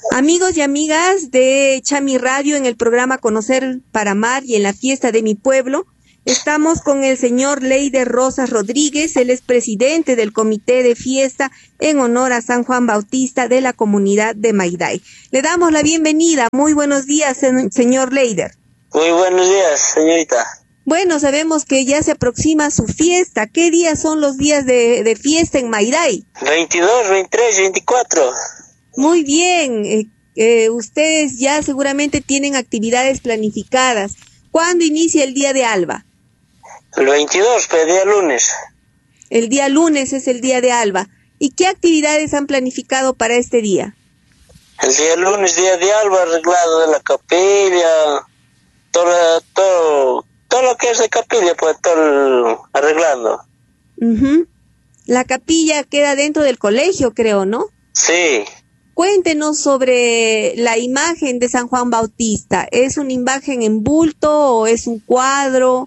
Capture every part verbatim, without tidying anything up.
Amigos y amigas de Chami Radio, en el programa Conocer para Amar y en la fiesta de mi pueblo, estamos con el señor Leider Rosas Rodríguez. Él es presidente del comité de fiesta en honor a San Juan Bautista de la comunidad de Mayday. Le damos la bienvenida. Muy buenos días, señor Leider. Muy buenos días, señorita. Bueno, sabemos que ya se aproxima su fiesta. ¿Qué días son los días de, de fiesta en Mayday? veintidós, veintitrés, veinticuatro. Muy bien, eh, eh, ustedes ya seguramente tienen actividades planificadas. ¿Cuándo inicia el día de Alba? El veintidós, pues, día lunes. El día lunes es el día de Alba. ¿Y qué actividades han planificado para este día? El día lunes, día de Alba, arreglado de la capilla, todo, todo, todo lo que es de capilla, pues todo el, arreglando. Uh-huh. La capilla queda dentro del colegio, creo, ¿no? Sí. Cuéntenos sobre la imagen de San Juan Bautista. ¿Es una imagen en bulto o es un cuadro?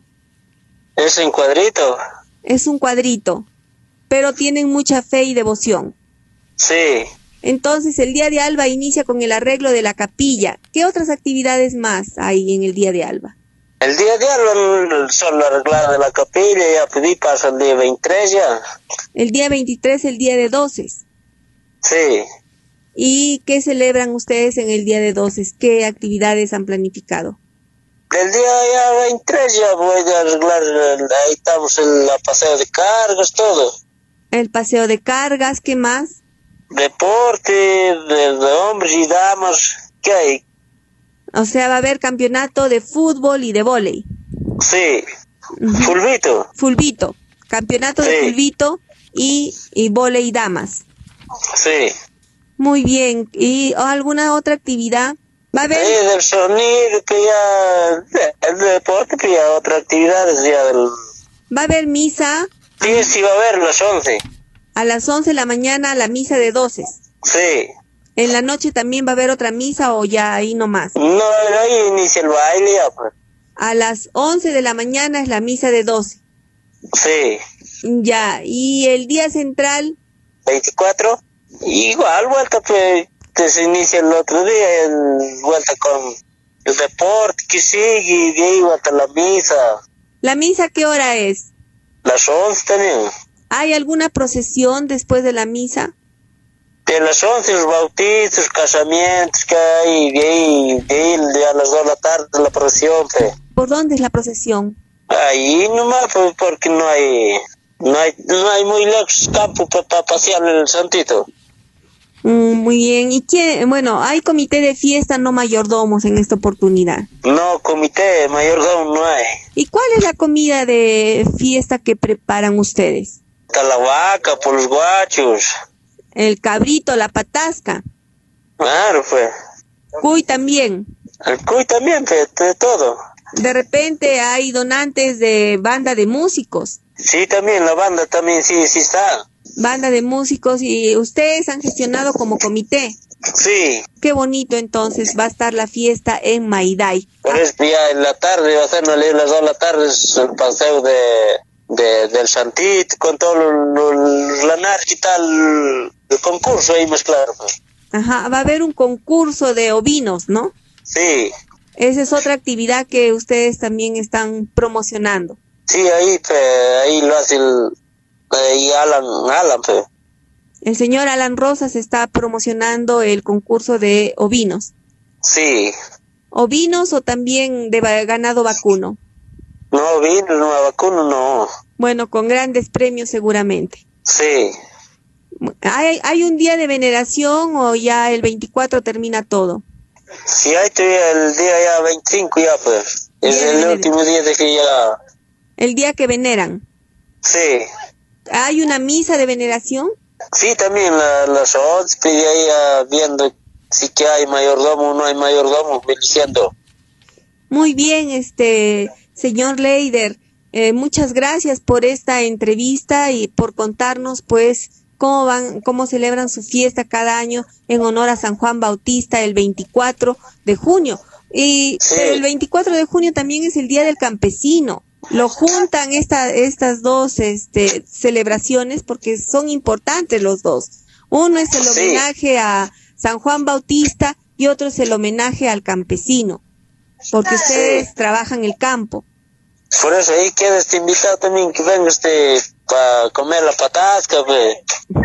Es en cuadrito. Es un cuadrito, pero tienen mucha fe y devoción. Sí. Entonces el día de Alba inicia con el arreglo de la capilla. ¿Qué otras actividades más hay en el día de Alba? El día de Alba solo arreglado de la capilla, ya pedí pasa el día veintitrés ya. El día veintitrés, el día de doces. Sí. ¿Y qué celebran ustedes en el día de doces? ¿Qué actividades han planificado? El día ya veintitrés ya voy a arreglar, ahí estamos en el paseo de cargas, todo. El paseo de cargas, ¿qué más? Deporte, de, de hombres y damas, ¿qué hay? O sea, va a haber campeonato de fútbol y de vóley. Sí, uh-huh. Fulbito. Fulbito, campeonato sí. de fulbito y, y vóley damas. Sí. Muy bien, ¿y alguna otra actividad? ¿Va a haber? Sí, del sonido, que ya, el deporte, que ya otra actividad, ya del... ¿Va a haber misa? Sí, sí va a haber, las once. A las once de la mañana la misa de doces. Sí. ¿En la noche también va a haber otra misa o ya ahí nomás? No, ahí inicia el baile ya, pues. A las once de la mañana es la misa de doce. Sí. Ya, ¿y el día central? veinticuatro. Igual, vuelta, pues, que se inicia el otro día, el, vuelta con el deporte que sigue, y de ahí vuelta la misa. ¿La misa qué hora es? Las once también. ¿Hay alguna procesión después de la misa? De las once, los bautizos, casamientos que hay, de ahí, de ahí, de a las dos de la tarde, la procesión, pues. ¿Por dónde es la procesión? Ahí nomás, pues, porque no hay, no hay, no hay muy lejos campo para pa pasear el santito. Mm, muy bien. ¿Y quién? Bueno, hay comité de fiesta, no mayordomos en esta oportunidad. No, comité, mayordomo no hay. ¿Y cuál es la comida de fiesta que preparan ustedes? Está la vaca, por los guachos. El cabrito, la patasca. Claro, pues. Cuy también. El cuy también, pues, de todo. De repente hay donantes de banda de músicos. Sí, también, la banda también, sí, sí está. Banda de músicos, y ustedes han gestionado como comité. Sí. Qué bonito, entonces va a estar la fiesta en Mayday. Por eso ya en la tarde, va a ser las dos de la tarde, el paseo de, de del Santito, con todos los, los lanares y tal, el concurso ahí mezclado. Pues. Ajá, va a haber un concurso de ovinos, ¿no? Sí. Esa es otra actividad que ustedes también están promocionando. Sí, ahí, pues, ahí lo hace el... Y Alan, Alan, pues. El señor Alan Rosas está promocionando el concurso de ovinos. Sí. ¿Ovinos o también de ganado vacuno? No, ovinos, no, vacuno no. Bueno, con grandes premios seguramente. Sí. ¿Hay, hay un día de veneración o ya el veinticuatro termina todo? Sí, hay todavía el día ya veinticinco ya, pues. Es el último día de que ya... El día que veneran. Sí. ¿Hay una misa de veneración? Sí, también la, las once, pues, ahí uh, viendo si que hay mayordomo o no hay mayordomo, diciendo. Muy bien, este señor Leider, eh, muchas gracias por esta entrevista y por contarnos, pues, cómo van, cómo celebran su fiesta cada año en honor a San Juan Bautista el veinticuatro de junio. Y sí. El veinticuatro de junio también es el Día del Campesino. Lo juntan esta, estas dos este, celebraciones porque son importantes los dos. Uno es el homenaje sí. a San Juan Bautista y otro es el homenaje al campesino, porque ustedes sí trabajan el campo. Por eso ahí queda este invitado también que venga este para comer la patasca, pues.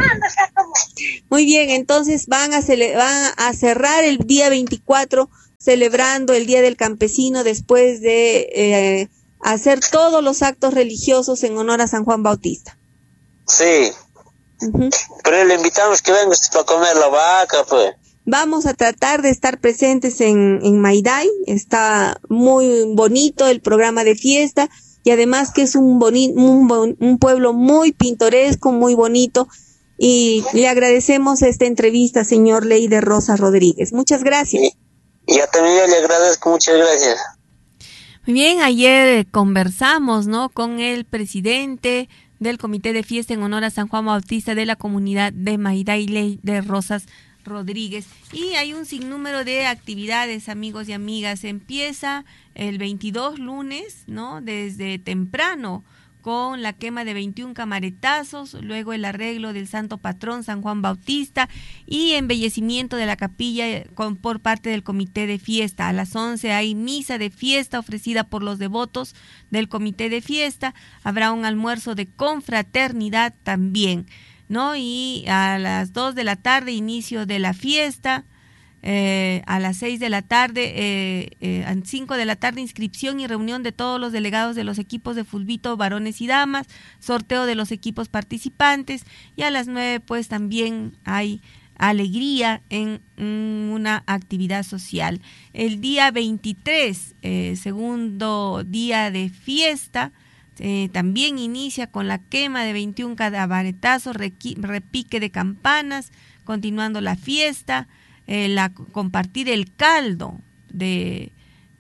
Muy bien, entonces van a cele- van a cerrar el día veinticuatro celebrando el Día del Campesino después de eh, hacer todos los actos religiosos en honor a San Juan Bautista. Sí. Uh-huh. Pero le invitamos que venga para comer la vaca, pues. Vamos a tratar de estar presentes en, en Mayday. Está muy bonito el programa de fiesta y además que es un, boni- un, bon- un pueblo muy pintoresco, muy bonito. Y le agradecemos esta entrevista, señor Leider Rosas Rodríguez. Muchas gracias. Y, y yo también le agradezco, muchas gracias. Muy bien, ayer conversamos, ¿no?, con el presidente del Comité de Fiesta en honor a San Juan Bautista de la comunidad de Mayday, Leider Rosas Rodríguez. Y hay un sinnúmero de actividades, amigos y amigas. Empieza el veintidós lunes, ¿no?, desde temprano, con la quema de veintiún camaretazos, luego el arreglo del santo patrón San Juan Bautista y embellecimiento de la capilla con, por parte del comité de fiesta. A las once hay misa de fiesta ofrecida por los devotos del comité de fiesta. Habrá un almuerzo de confraternidad también, ¿no? Y a las dos de la tarde inicio de la fiesta. Eh, a las seis de la tarde, eh, eh, a cinco de la tarde, inscripción y reunión de todos los delegados de los equipos de fulbito, varones y damas, sorteo de los equipos participantes, y a las nueve pues también hay alegría en mm, una actividad social. El día veintitrés, eh, segundo día de fiesta, eh, también inicia con la quema de veintiún cadaveretazos, repique de campanas, continuando la fiesta. Eh, la, compartir el caldo de,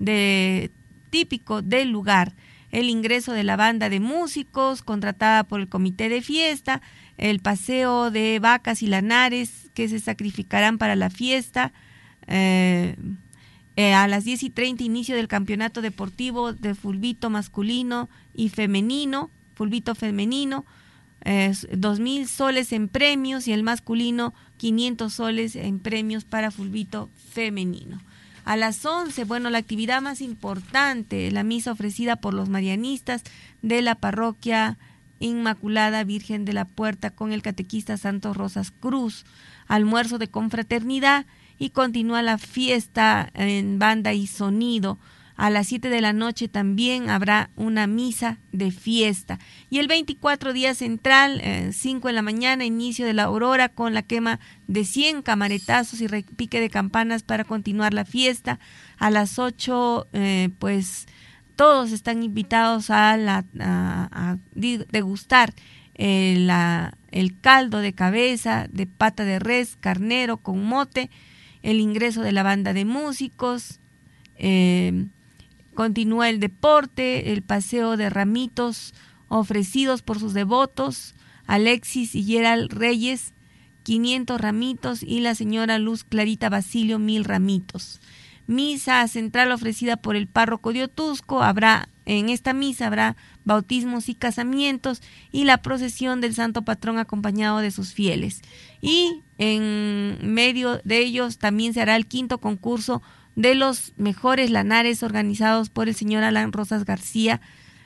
de típico del lugar, el ingreso de la banda de músicos contratada por el comité de fiesta, el paseo de vacas y lanares que se sacrificarán para la fiesta. Eh, eh, a las diez y treinta inicio del campeonato deportivo de fulbito masculino y femenino, fulbito femenino. Eh, dos mil soles en premios y el masculino quinientos soles en premios para fulbito femenino. A las once, bueno, la actividad más importante, la misa ofrecida por los marianistas de la parroquia Inmaculada Virgen de la Puerta con el catequista Santos Rosas Cruz, almuerzo de confraternidad y continúa la fiesta en banda y sonido. A las siete de la noche también habrá una misa de fiesta. Y el veinticuatro, día central, eh, cinco de la mañana, inicio de la aurora con la quema de cien camaretazos y repique de campanas para continuar la fiesta. A las ocho, eh, pues todos están invitados a, la, a, a degustar eh, la, el caldo de cabeza, de pata de res, carnero con mote, el ingreso de la banda de músicos. Eh, Continúa el deporte, el paseo de ramitos ofrecidos por sus devotos, Alexis y Gerald Reyes, quinientos ramitos, y la señora Luz Clarita Basilio, mil ramitos. Misa central ofrecida por el párroco de Otusco. Habrá, en esta misa habrá bautismos y casamientos y la procesión del santo patrón acompañado de sus fieles. Y en medio de ellos también se hará el quinto concurso de los mejores lanares organizados por el señor Alan Rosas García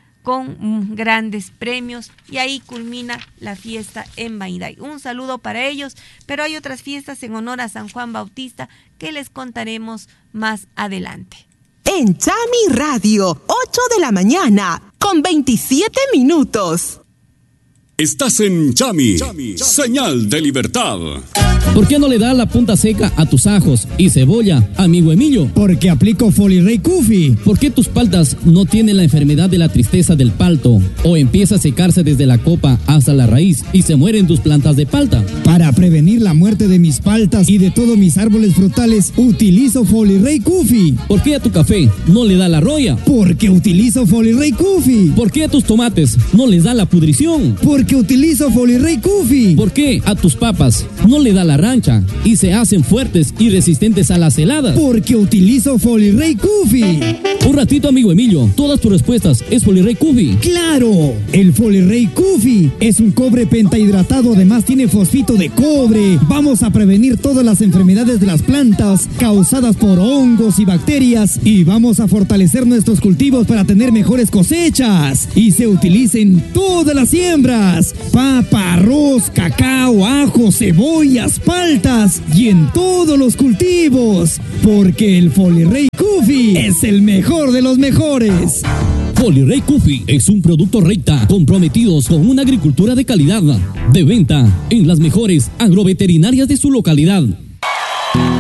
con grandes premios, y ahí culmina la fiesta en Mayday. Un saludo para ellos, pero hay otras fiestas en honor a San Juan Bautista que les contaremos más adelante. En Chami Radio, ocho de la mañana, con veintisiete minutos. Estás en Chami, señal de libertad. ¿Por qué no le das la punta seca a tus ajos y cebolla, amigo Emilio? Porque aplico Folirey Kufi. ¿Por qué tus paltas no tienen la enfermedad de la tristeza del palto o empieza a secarse desde la copa hasta la raíz y se mueren tus plantas de palta? Para prevenir la muerte de mis paltas y de todos mis árboles frutales, utilizo Folirey Kufi. ¿Por qué a tu café no le da la roya? Porque utilizo Folirey Kufi. ¿Por qué a tus tomates no les da la pudrición? Porque utilizo Folirey Kufi. ¿Por qué a tus papas no le da la la rancha y se hacen fuertes y resistentes a las heladas. Porque utilizo Folirey Coffee. Un ratito, amigo Emilio, todas tus respuestas es Folirey Coffee. ¡Claro! El Folirey Coffee es un cobre pentahidratado, además tiene fosfito de cobre. Vamos a prevenir todas las enfermedades de las plantas causadas por hongos y bacterias y vamos a fortalecer nuestros cultivos para tener mejores cosechas. Y se utiliza en todas las siembras: papa, arroz, cacao, ajo, cebollas, paltas y en todos los cultivos. Porque el Folirey Coffee es el mejor de los mejores. Folirey Coffee es un producto Recta, comprometidos con una agricultura de calidad, de venta en las mejores agroveterinarias de su localidad.